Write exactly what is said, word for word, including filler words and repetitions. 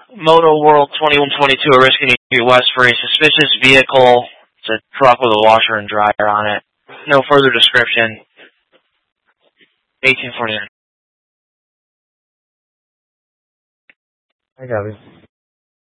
Moto World twenty-one twenty-two, Oriskany West for a suspicious vehicle. It's a truck with a washer and dryer on it. No further description. eighteen forty-nine. I got it.